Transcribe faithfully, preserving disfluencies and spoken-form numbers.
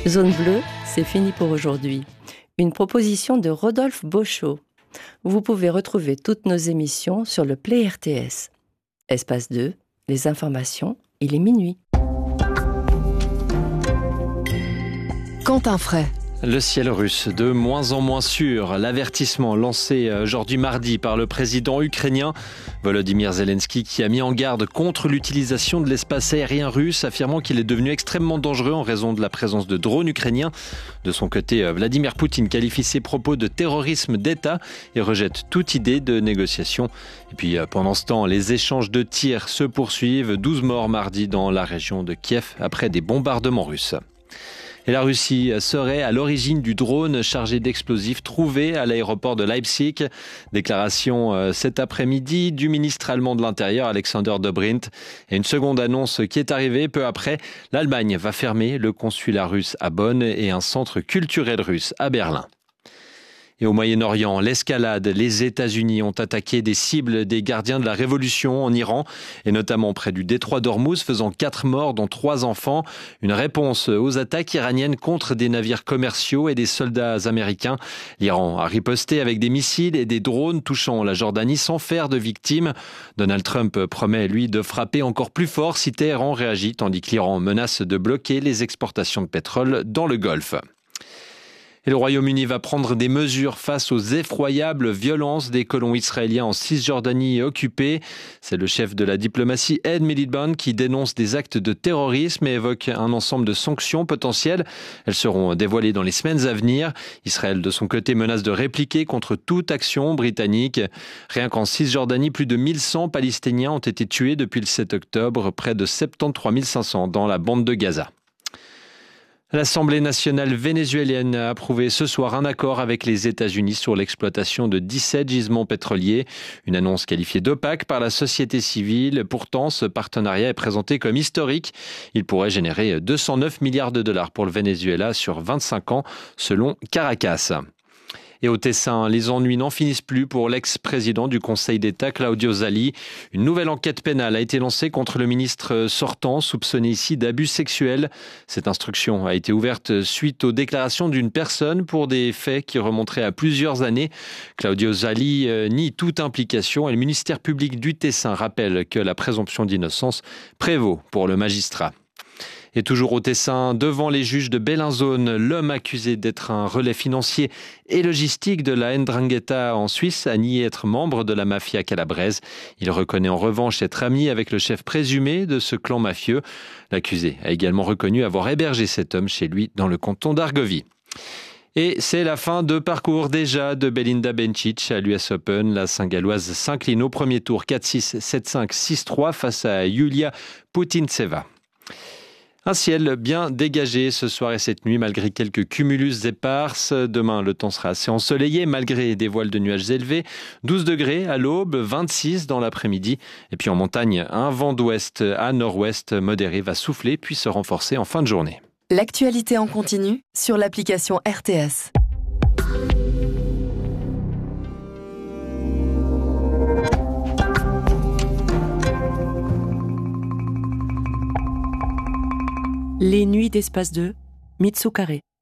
Zone bleue, c'est fini pour aujourd'hui. Une proposition de Rodolphe Beauchot. Vous pouvez retrouver toutes nos émissions sur le Play R T S. Espace deux, les informations, il est minuit. Quentin Fray. Le ciel russe, de moins en moins sûr. L'avertissement lancé aujourd'hui mardi par le président ukrainien Volodymyr Zelensky, qui a mis en garde contre l'utilisation de l'espace aérien russe, affirmant qu'il est devenu extrêmement dangereux en raison de la présence de drones ukrainiens. De son côté, Vladimir Poutine qualifie ses propos de terrorisme d'État et rejette toute idée de négociation. Et puis pendant ce temps, les échanges de tirs se poursuivent. douze morts mardi dans la région de Kiev après des bombardements russes. Et la Russie serait à l'origine du drone chargé d'explosifs trouvé à l'aéroport de Leipzig. Déclaration cet après-midi du ministre allemand de l'Intérieur, Alexander Dobrindt. Et une seconde annonce qui est arrivée peu après. L'Allemagne va fermer le consulat russe à Bonn et un centre culturel russe à Berlin. Et au Moyen-Orient, l'escalade. Les États-Unis ont attaqué des cibles des gardiens de la révolution en Iran, et notamment près du détroit d'Ormuz, faisant quatre morts, dont trois enfants. Une réponse aux attaques iraniennes contre des navires commerciaux et des soldats américains. L'Iran a riposté avec des missiles et des drones touchant la Jordanie sans faire de victimes. Donald Trump promet, lui, de frapper encore plus fort si Téhéran réagit, tandis que l'Iran menace de bloquer les exportations de pétrole dans le Golfe. Et le Royaume-Uni va prendre des mesures face aux effroyables violences des colons israéliens en Cisjordanie occupée. C'est le chef de la diplomatie, Ed Miliband, qui dénonce des actes de terrorisme et évoque un ensemble de sanctions potentielles. Elles seront dévoilées dans les semaines à venir. Israël, de son côté, menace de répliquer contre toute action britannique. Rien qu'en Cisjordanie, plus de mille cent Palestiniens ont été tués depuis le sept octobre, près de soixante-treize mille cinq cents dans la bande de Gaza. L'Assemblée nationale vénézuélienne a approuvé ce soir un accord avec les États-Unis sur l'exploitation de dix-sept gisements pétroliers. Une annonce qualifiée d'opaque par la société civile. Pourtant, ce partenariat est présenté comme historique. Il pourrait générer deux cent neuf milliards de dollars pour le Venezuela sur vingt-cinq ans, selon Caracas. Et au Tessin, les ennuis n'en finissent plus pour l'ex-président du Conseil d'État, Claudio Zali. Une nouvelle enquête pénale a été lancée contre le ministre sortant, soupçonné ici d'abus sexuels. Cette instruction a été ouverte suite aux déclarations d'une personne pour des faits qui remonteraient à plusieurs années. Claudio Zali nie toute implication et le ministère public du Tessin rappelle que la présomption d'innocence prévaut pour le magistrat. Et toujours au Tessin, devant les juges de Bellinzone, l'homme accusé d'être un relais financier et logistique de la Ndrangheta en Suisse a nié être membre de la mafia calabraise. Il reconnaît en revanche être ami avec le chef présumé de ce clan mafieux. L'accusé a également reconnu avoir hébergé cet homme chez lui dans le canton d'Argovie. Et c'est la fin de parcours déjà de Belinda Bencic à l'U S Open. La Saint-Galloise s'incline au premier tour quatre six, sept cinq, six trois face à Yulia Putintseva. Un ciel bien dégagé ce soir et cette nuit, malgré quelques cumulus éparses. Demain, le temps sera assez ensoleillé, malgré des voiles de nuages élevés. douze degrés à l'aube, vingt-six dans l'après-midi. Et puis en montagne, un vent d'ouest à nord-ouest modéré va souffler, puis se renforcer en fin de journée. L'actualité en continu sur l'application R T S. Les nuits d'Espace deux, Mitsu Carré.